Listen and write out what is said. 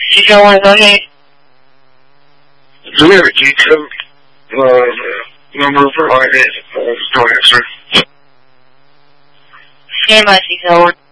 Detail 1 is okay. Do we have a detail number provided? Don't answer. Stand by, detail 1.